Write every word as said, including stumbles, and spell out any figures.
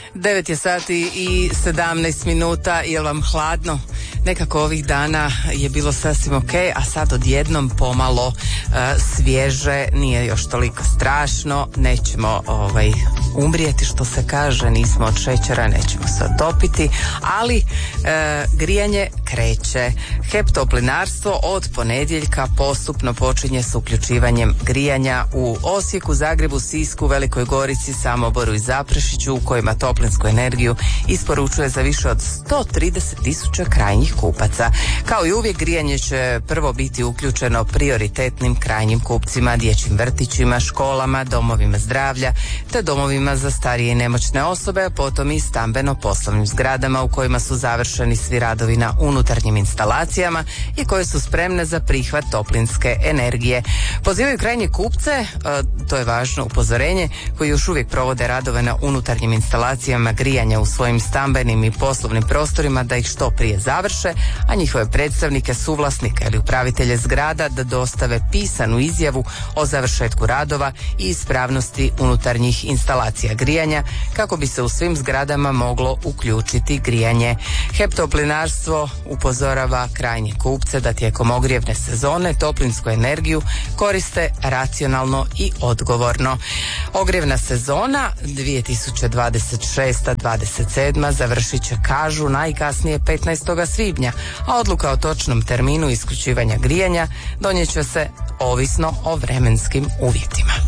devet je sati i sedamnaest minuta, je vam hladno? Nekako ovih dana je bilo sasvim ok, a sad odjednom pomalo uh, svježe, nije još toliko strašno, nećemo ovaj, umrijeti što se kaže, nismo od šećera, nećemo se otopiti, ali uh, grijanje kreće. H E P Toplinarstvo od ponedjeljka postupno počinje s uključivanjem grijanja u Osijeku, Zagrebu, Sisku, Velikoj Gorici, Samoboru i Zaprešiću, u kojima toplinsku energiju isporučuje za više od sto trideset tisuća krajnjih kupaca. Kao i uvijek, grijanje će prvo biti uključeno prioritetnim krajnjim kupcima, dječjim vrtićima, školama, domovima zdravlja te domovima za starije i nemoćne osobe, a potom i stambeno-poslovnim zgradama u kojima su završeni svi radovi na unutarnjim instalacijama i koje su spremne za prihvat toplinske energije. Pozivaju krajnje kupce, to je važno upozorenje, koji još uvijek provode radove na unutarnjim instalacijama grijanja u svojim stambenim i poslovnim prostorima da ih što prije završe, a njihove predstavnike, suvlasnika ili upravitelje zgrada da dostave pisanu izjavu o završetku radova i ispravnosti unutarnjih instalacija grijanja kako bi se u svim zgradama moglo uključiti grijanje. H E P Toplinarstvo upozorava krajnje kupce da tijekom ogrijevne sezone toplinsku energiju koriste racionalno i odgovorno. Ogrijevna sezona dvije tisuće dvadeset šesta dvadeset sedma završit će, kažu, najkasnije petnaestog svibnja, a odluka o točnom terminu isključivanja grijanja donijet će se ovisno o vremenskim uvjetima.